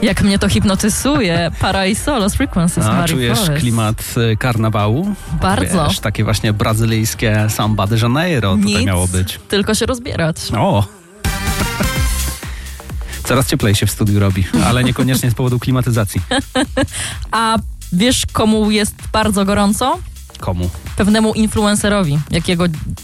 Jak mnie to hipnotyzuje. Para i Solos Frequencies Marii czujesz Flores. klimat karnawału? Bardzo. Wiesz, takie właśnie brazylijskie Samba de Janeiro tutaj miało być. Tylko się rozbierać. O! Coraz cieplej się w studiu robi, ale niekoniecznie z powodu klimatyzacji. A wiesz, komu jest bardzo gorąco? Komu? Pewnemu influencerowi, jakiego